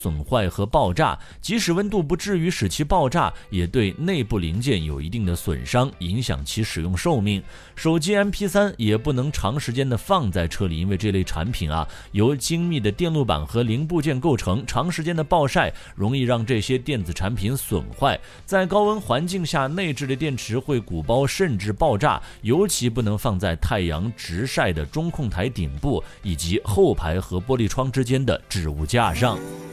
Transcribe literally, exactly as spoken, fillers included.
损坏和爆炸，即使温度不至于使其爆炸，也对内部零件有一定的损伤，影响其使用寿命。手机 M P 三 也不能长时间的放在车里，因为这类产品啊由精密的电路板和零部件构成，长时间的暴晒容易让这些电子产品损坏。在高温环境下，内置的电池会鼓包甚至爆炸，尤其不能放在太阳直晒的中控台顶部以及后排和玻璃窗之间的置物架上。